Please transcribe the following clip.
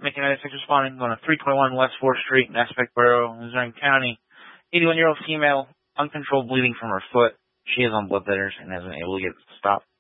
making 96 responding, going to 321 West 4th Street in Aspect Borough, Luzerne County. 81-year-old female, uncontrolled bleeding from her foot. She is on blood thinners and hasn't been able to get it stopped.